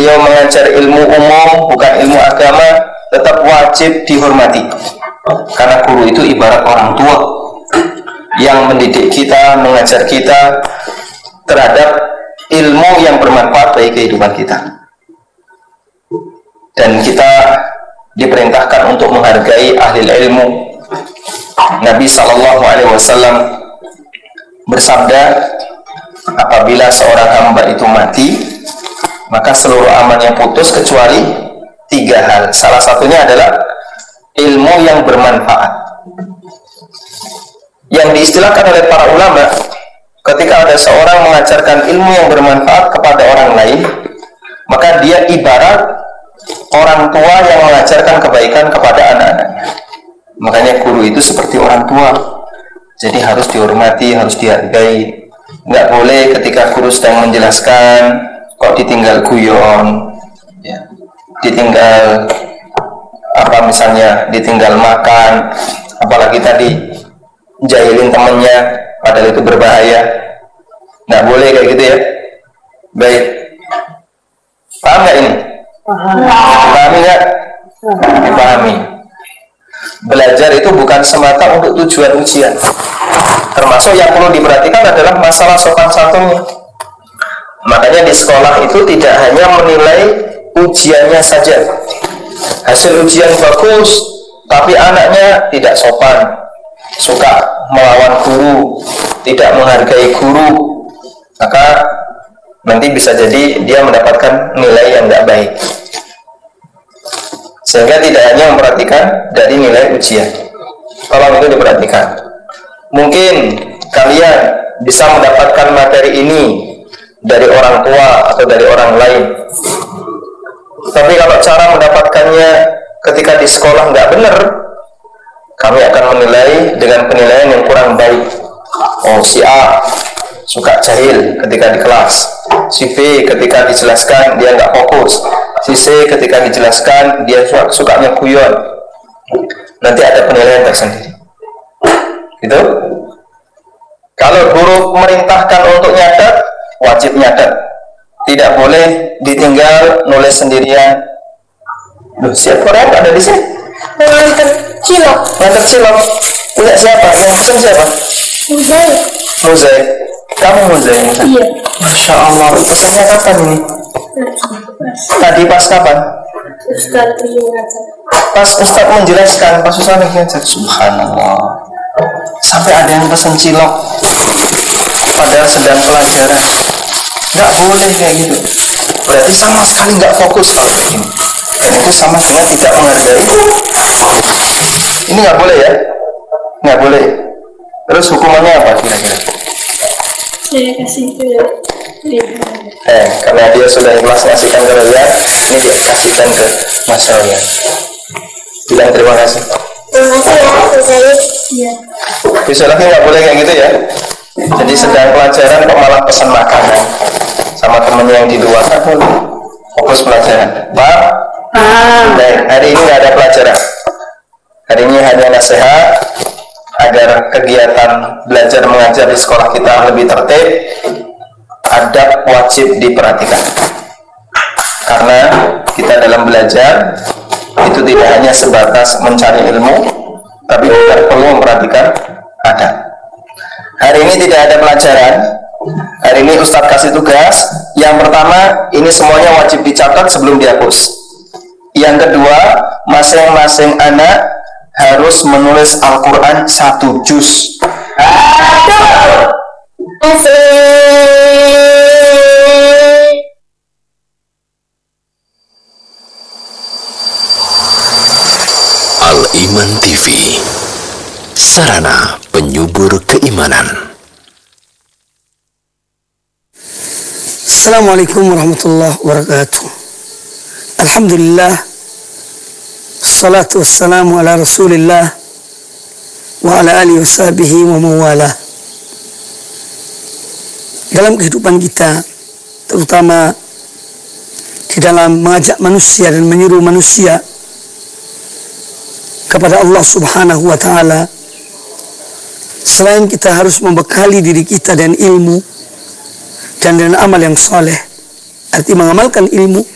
beliau mengajar ilmu umum, bukan ilmu agama, tetap wajib dihormati. Karena guru itu ibarat orang tua yang mendidik kita, mengajar kita terhadap ilmu yang bermanfaat bagi kehidupan kita. Dan kita diperintahkan untuk menghargai ahli ilmu. Nabi SAW bersabda, apabila seorang hamba itu mati, maka seluruh amalnya putus kecuali 3 hal. Salah satunya adalah ilmu yang bermanfaat. Yang diistilahkan oleh para ulama, ketika ada seorang mengajarkan ilmu yang bermanfaat kepada orang lain, maka dia ibarat orang tua yang mengajarkan kebaikan kepada anak-anaknya. Makanya guru itu seperti orang tua, jadi harus dihormati, harus dihargai. Nggak boleh ketika guru sedang menjelaskan kok ditinggal guyon, ya, ditinggal misalnya ditinggal makan, apalagi tadi jahilin temennya, padahal itu berbahaya. Nggak boleh kayak gitu ya. Baik, paham nggak ini? Pahami nggak? Dipahami. Belajar itu bukan semata untuk tujuan ujian. Termasuk yang perlu diperhatikan adalah masalah sopan santunnya. Makanya di sekolah itu tidak hanya menilai ujiannya saja. Hasil ujian bagus, tapi anaknya tidak sopan, suka melawan guru, tidak menghargai guru, maka nanti bisa jadi dia mendapatkan nilai yang tidak baik. Sehingga tidak hanya memperhatikan dari nilai ujian. Tolong itu diperhatikan. Mungkin kalian bisa mendapatkan materi ini dari orang tua atau dari orang lain, tapi kalau cara mendapatkannya ketika di sekolah nggak benar, kami akan menilai dengan penilaian yang kurang baik. Oh, si A suka jahil ketika di kelas, si B ketika dijelaskan dia nggak fokus, si C ketika dijelaskan dia sukanya guyon. Nanti ada penilaian tersendiri. Gitu. Kalau guru merintahkan untuk nyatet, wajib nyatet. Tidak boleh ditinggal nulis sendirian. Loh, siapa orang ada di sini? Nganter cilok. Nganter cilok. Punya siapa? Yang pesen siapa? Muzai. Kamu Muzai? Iya. Masya Allah. Pesannya kapan ini? Tadi pas kapan? Pas Ustaz menjelaskan, pas Ustaz menjelaskan. Subhanallah. Sampai ada yang pesan cilok padahal sedang pelajaran. Nggak boleh kayak gitu. Berarti sama sekali nggak fokus. Dan itu sama dengan tidak menghargai. Ini nggak boleh ya? Nggak boleh. Terus hukumannya apa kira-kira? Saya kasih ke Karena dia sudah ikhlas ngasihkan ke kalian, ini dia kasihkan ke Mas Raya. Bilang terima kasih. Terima kasih ya, saya. Iya. Besok lagi nggak boleh kayak gitu ya. Jadi sedang pelajaran kok malah pesan makanan sama temennya yang di luar, kan boleh. Fokus pelajaran. Pak, baik, hari ini nggak ada pelajaran. Hari ini hanya nasihat agar kegiatan belajar mengajar di sekolah kita lebih tertib. Adab wajib diperhatikan. Karena kita dalam belajar itu tidak hanya sebatas mencari ilmu, tapi kita perlu memperhatikan adab. Hari ini tidak ada pelajaran. Hari ini Ustadz kasih tugas. Yang pertama, ini semuanya wajib dicatat sebelum dihapus. Yang kedua, masing-masing anak harus menulis Al-Quran 1 juz. Al-Iman TV, sarana penyubur keimanan. Assalamualaikum warahmatullahi wabarakatuh. Alhamdulillah, salatu wassalamu ala rasulillah wa ala alihi wa sahbihi wa mawala. Dalam kehidupan kita, terutama di dalam mengajak manusia dan menyuruh manusia kepada Allah Subhanahu wa ta'ala, selain kita harus membekali diri kita dan ilmu dan dengan amal yang soleh, arti mengamalkan ilmu,